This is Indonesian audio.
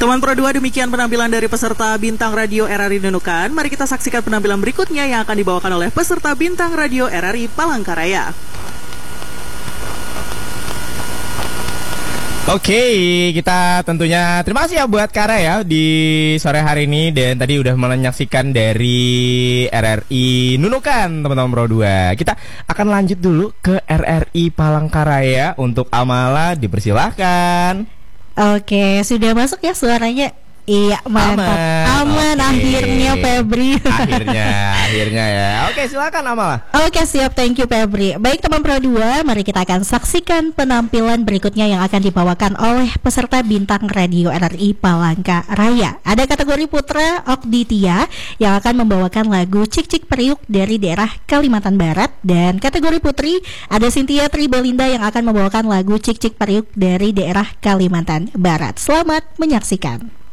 Teman Pro 2, demikian penampilan dari peserta Bintang Radio RRI Nunukan. Mari kita saksikan penampilan berikutnya yang akan dibawakan oleh peserta Bintang Radio RRI Palangkaraya. Oke, kita tentunya terima kasih ya buat Kara ya di sore hari ini. Dan tadi udah menyaksikan dari RRI Nunukan, teman-teman Pro 2. Kita akan lanjut dulu ke RRI Palangkaraya. Untuk Amala dipersilahkan. Oke, sudah masuk ya suaranya? Iya, mantap. Aman akhirnya Febri. Akhirnya ya. Oke, silakan Amala. Oke, siap, thank you Febri. Baik teman Pro 2, mari kita akan saksikan penampilan berikutnya yang akan dibawakan oleh peserta Bintang Radio RRI Palangkaraya. Ada kategori putra Okditia yang akan membawakan lagu Cik Cik Periuk dari daerah Kalimantan Barat, dan kategori putri ada Cynthia Tribelinda yang akan membawakan lagu Cik Cik Periuk dari daerah Kalimantan Barat. Selamat menyaksikan.